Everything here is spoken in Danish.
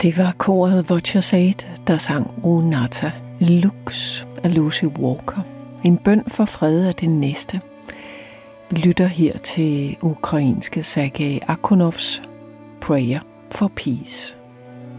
Det var koret Votchaseit, der sang Unata Lux af Lucy Walker. En bøn for fred er det næste. Vi lytter her til ukrainske Sergej Akhonovs Prayer for Peace.